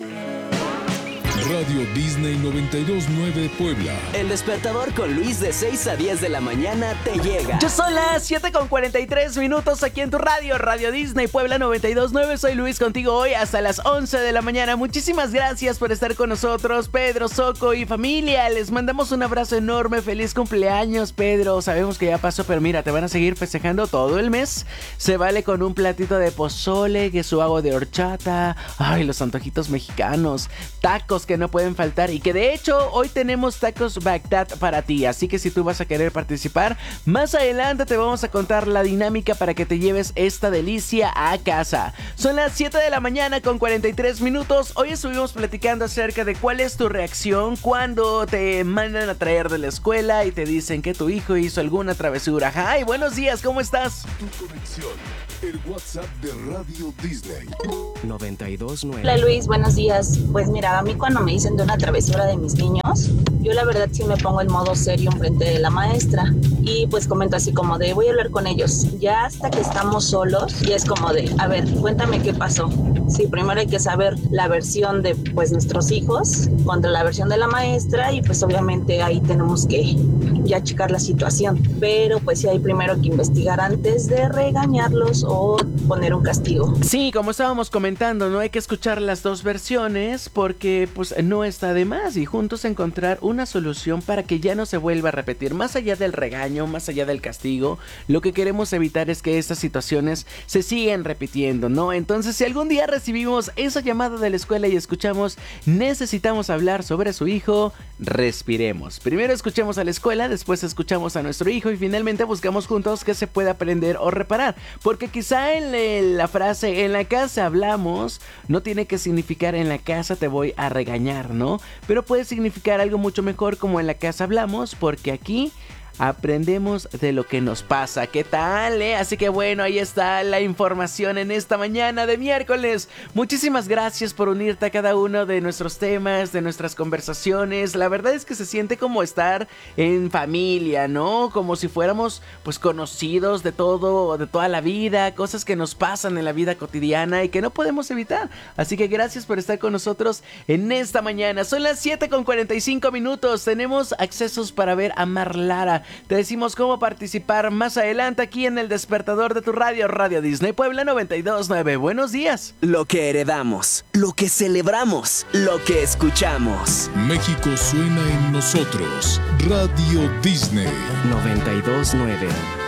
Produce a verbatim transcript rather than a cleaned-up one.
Radio Disney noventa y dos punto nueve Puebla. El despertador con Luis de seis a diez de la mañana te llega. Ya son las siete con cuarenta y tres minutos aquí en tu radio, Radio Disney Puebla noventa y dos punto nueve. Soy Luis contigo hoy hasta las once de la mañana. Muchísimas gracias por estar con nosotros, Pedro, Soco y familia. Les mandamos un abrazo enorme. Feliz cumpleaños, Pedro. Sabemos que ya pasó, pero mira, te van a seguir festejando todo el mes. Se vale con un platito de pozole, que su agua de horchata. Ay, los antojitos mexicanos. Tacos que no pueden faltar y que de hecho hoy tenemos tacos Bagdad para ti, así que si tú vas a querer participar, más adelante te vamos a contar la dinámica para que te lleves esta delicia a casa. Son las siete de la mañana con cuarenta y tres minutos. Hoy estuvimos platicando acerca de cuál es tu reacción cuando te mandan a traer de la escuela y te dicen que tu hijo hizo alguna travesura. Ay, buenos días, ¿cómo estás? Tu conexión, el WhatsApp de Radio Disney noventa y dos punto nueve. Hola Luis, buenos días. Pues mira, a mí cuando me dicen de una travesura de mis niños, yo la verdad sí me pongo en modo serio enfrente de la maestra y pues comento así como de voy a hablar con ellos. Ya hasta que estamos solos, ya es como de, a ver, cuéntame qué pasó. Sí, primero hay que saber la versión de pues nuestros hijos contra la versión de la maestra y pues obviamente ahí tenemos que ya checar la situación. Pero pues sí hay primero que investigar antes de regañarlos o poner un castigo. Sí, como estábamos comentando, no hay que escuchar las dos versiones porque pues no está de más y juntos encontrar una solución para que ya no se vuelva a repetir. Más allá del regaño, más allá del castigo, lo que queremos evitar es que estas situaciones se sigan repitiendo, ¿no? Entonces, si algún día recibimos esa llamada de la escuela y escuchamos necesitamos hablar sobre su hijo, respiremos. Primero escuchemos a la escuela, después escuchamos a nuestro hijo y finalmente buscamos juntos qué se puede aprender o reparar. Porque quizá en la frase en la casa hablamos no tiene que significar en la casa te voy a regañar, ¿no? Pero puede significar algo mucho mejor como en la casa hablamos, porque aquí aprendemos de lo que nos pasa. ¿Qué tal, eh? Así que bueno, ahí está la información en esta mañana de miércoles. Muchísimas gracias por unirte a cada uno de nuestros temas, de nuestras conversaciones. La verdad es que se siente como estar en familia, ¿no? Como si fuéramos pues conocidos de todo, de toda la vida, cosas que nos pasan en la vida cotidiana y que no podemos evitar. Así que gracias por estar con nosotros en esta mañana. Son las siete con cuarenta y cinco minutos. Tenemos accesos para ver a Mar Lara. Te decimos cómo participar más adelante aquí en el despertador de tu radio, Radio Disney Puebla noventa y dos punto nueve. Buenos días. Lo que heredamos, lo que celebramos, lo que escuchamos. México suena en nosotros. Radio Disney noventa y dos punto nueve.